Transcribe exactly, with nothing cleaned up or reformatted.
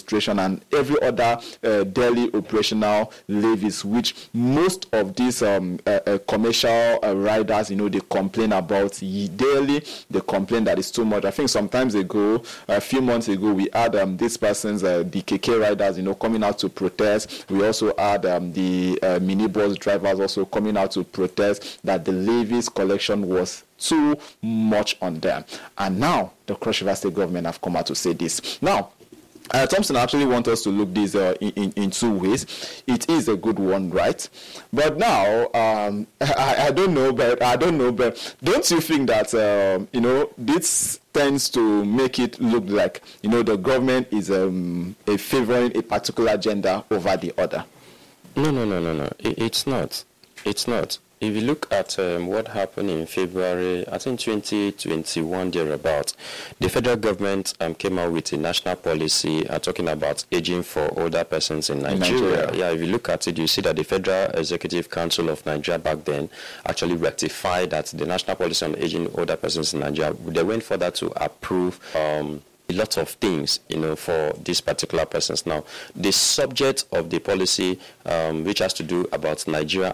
registration and every other uh, daily operational levies, which most of these um, uh, uh, commercial uh, riders, you know, they complain about daily. They complain that it's too much. I think sometimes ago, a few months ago, we had um, these persons, uh, the K K riders, you know, coming out to protest. We also had um, the uh, minibus drivers also coming out to protest that the levies collection was too much on them. And now the Cross River State government have come out to say this. Now, Uh, Thompson actually wants us to look this uh, in, in, in two ways. It is a good one, right? But now, um, I, I don't know, but I don't know, but don't you think that, um, you know, this tends to make it look like, you know, the government is um, a favoring a particular agenda over the other? No, no, no, no, no. It, it's not. It's not. If you look at um, what happened in February, I think twenty twenty-one, thereabout, the federal government um, came out with a national policy uh, talking about aging for older persons in Nigeria. in Nigeria. Yeah, if you look at it, you see that the Federal Executive Council of Nigeria back then actually rectified that the national policy on aging older persons in Nigeria. They went further to approve um, a lot of things, you know, for these particular persons. Now, the subject of the policy, um, which has to do about Nigeria